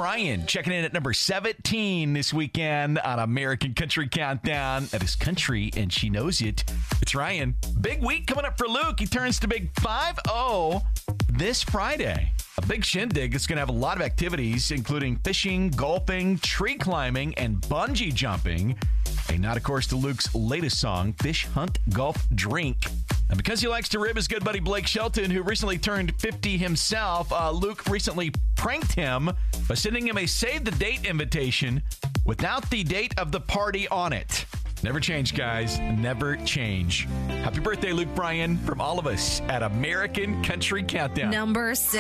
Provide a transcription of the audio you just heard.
Bryan checking in at number 17 this weekend on American Country Countdown. That is country, and she knows it. It's Ryan. Big week coming up for Luke. He turns to Big 5-0 this Friday. A big shindig. It's going to have a lot of activities, including fishing, golfing, tree climbing, and bungee jumping. A nod, of course, to Luke's latest song, Fish, Hunt, Golf, Drink. And because he likes to rib his good buddy Blake Shelton, who recently turned 50 himself, Luke recently pranked him by sending him a save-the-date invitation without the date of the party on it. Never change, guys. Never change. Happy birthday, Luke Bryan, from all of us at American Country Countdown. Number 6.